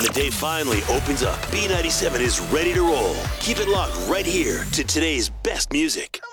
the day finally opens up, B97 is ready to roll. Keep it locked right here to today's best music.